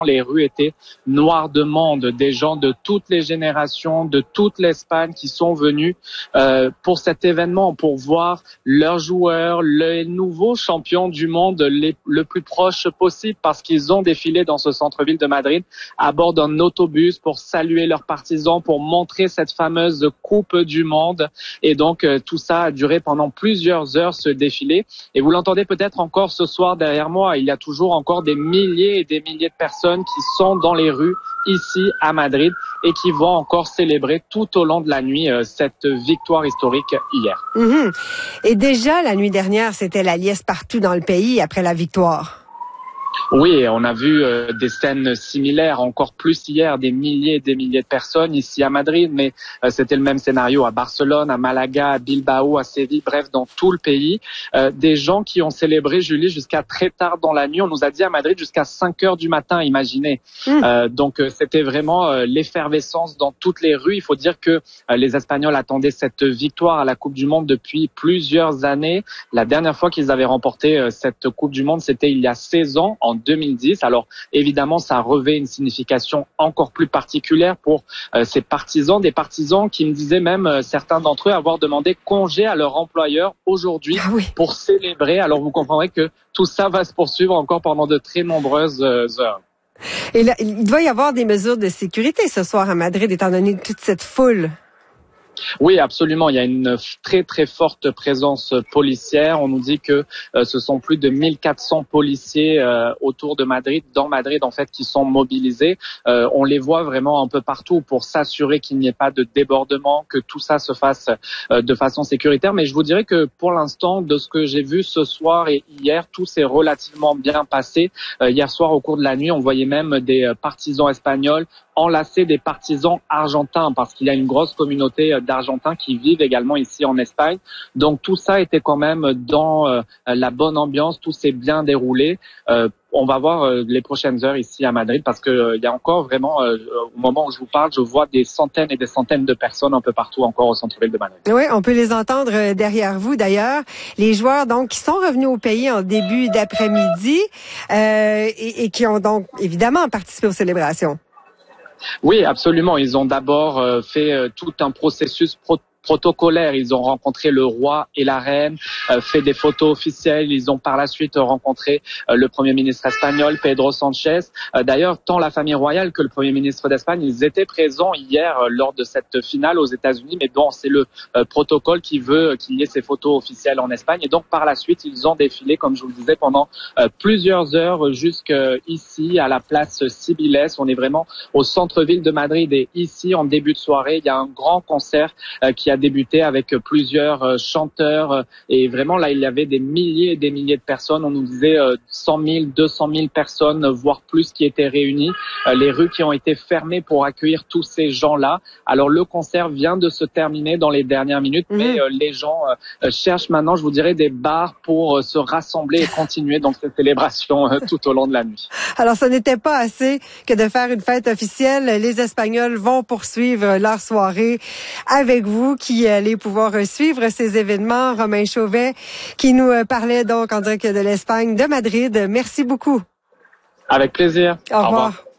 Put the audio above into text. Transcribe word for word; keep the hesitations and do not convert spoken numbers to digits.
les rues étaient noires de monde, des gens de toutes les générations, de toute l'Espagne qui sont venus euh, pour cet événement, pour voir leurs joueurs, les nouveaux champions du monde les, le plus proche possible, parce qu'ils ont défilé dans ce centre-ville de Madrid à bord d'un autobus pour saluer leurs partisans, pour montrer cette fameuse Coupe du Monde. Et donc euh, tout ça a duré pendant plusieurs heures, ce défilé. Et vous l'entendez peut-être encore ce soir derrière moi, il y a toujours encore des milliers et des milliers de personnes qui sont dans les rues ici à Madrid et qui vont encore célébrer tout au long de la nuit euh, cette victoire historique hier. Mmh. Et déjà, la nuit dernière, c'était la liesse partout dans le pays après la victoire. Oui, on a vu euh, des scènes similaires, encore plus hier, des milliers et des milliers de personnes ici à Madrid, mais euh, c'était le même scénario à Barcelone, à Malaga, à Bilbao, à Séville, bref, dans tout le pays. Euh, des gens qui ont célébré, Julie, jusqu'à très tard dans la nuit. On nous a dit à Madrid jusqu'à cinq heures du matin, imaginez. Mmh. Euh, donc euh, c'était vraiment euh, l'effervescence dans toutes les rues. Il faut dire que euh, les Espagnols attendaient cette victoire à la Coupe du Monde depuis plusieurs années. La dernière fois qu'ils avaient remporté euh, cette Coupe du Monde, c'était il y a seize ans, en deux mille dix. Alors évidemment, ça revêt une signification encore plus particulière pour euh, ces partisans, des partisans qui me disaient même, euh, certains d'entre eux, avoir demandé congé à leur employeur aujourd'hui ah oui. pour célébrer. Alors vous comprendrez que tout ça va se poursuivre encore pendant de très nombreuses euh, heures. Et là, il doit y avoir des mesures de sécurité ce soir à Madrid, étant donné toute cette foule. Oui, absolument. Il y a une très très forte présence policière. On nous dit que euh, ce sont plus de mille quatre cents policiers euh, autour de Madrid, dans Madrid en fait, qui sont mobilisés. Euh, on les voit vraiment un peu partout pour s'assurer qu'il n'y ait pas de débordement, que tout ça se fasse euh, de façon sécuritaire. Mais je vous dirais que pour l'instant, de ce que j'ai vu ce soir et hier, tout s'est relativement bien passé. Euh, hier soir, au cours de la nuit, on voyait même des partisans espagnols enlacer des partisans argentins, parce qu'il y a une grosse communauté d'Argentins qui vivent également ici en Espagne. Donc tout ça était quand même dans euh, la bonne ambiance, tout s'est bien déroulé. Euh, on va voir euh, les prochaines heures ici à Madrid, parce que euh, il y a encore vraiment, euh, au moment où je vous parle, je vois des centaines et des centaines de personnes un peu partout encore au centre-ville de Madrid. Oui, on peut les entendre derrière vous d'ailleurs. Les joueurs donc qui sont revenus au pays en début d'après-midi euh, et, et qui ont donc évidemment participé aux célébrations. Oui, absolument. Ils ont d'abord euh, fait euh, tout un processus pro- protocolaire. Ils ont rencontré le roi et la reine, euh, fait des photos officielles. Ils ont par la suite rencontré euh, le Premier ministre espagnol, Pedro Sánchez. Euh, d'ailleurs, tant la famille royale que le Premier ministre d'Espagne, ils étaient présents hier euh, lors de cette finale aux États-Unis. Mais bon, c'est le euh, protocole qui veut qu'il y ait ces photos officielles en Espagne. Et donc, par la suite, ils ont défilé, comme je vous le disais, pendant euh, plusieurs heures jusqu'ici à la place Cibeles. On est vraiment au centre-ville de Madrid. Et ici, en début de soirée, il y a un grand concert euh, qui a débuté avec plusieurs euh, chanteurs euh, et vraiment là il y avait des milliers et des milliers de personnes. On nous disait euh, cent mille, deux cent mille personnes, voire plus, qui étaient réunies. Euh, les rues qui ont été fermées pour accueillir tous ces gens-là. Alors le concert vient de se terminer dans les dernières minutes, mmh. mais euh, les gens euh, cherchent maintenant, je vous dirais, des bars pour euh, se rassembler et continuer donc cette célébration euh, tout au long de la nuit. Alors ce n'était pas assez que de faire une fête officielle. Les Espagnols vont poursuivre leur soirée avec vous, qui allez pouvoir suivre ces événements. Romain Chauvet, qui nous parlait donc en direct de l'Espagne, de Madrid. Merci beaucoup. Avec plaisir. Au revoir. Au revoir.